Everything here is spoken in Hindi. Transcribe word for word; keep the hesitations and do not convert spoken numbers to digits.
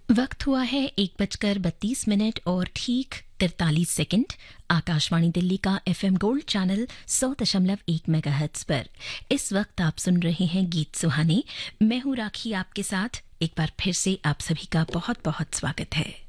वक्त हुआ है एक बजकर बत्तीस मिनट और ठीक तिरतालीस सेकंड। आकाशवाणी दिल्ली का एफएम गोल्ड चैनल सौ दशमलव एक मेगाहर्ट्ज पर इस वक्त आप सुन रहे हैं गीत सुहाने। मैं हूं राखी आपके साथ। एक बार फिर से आप सभी का बहुत बहुत स्वागत है।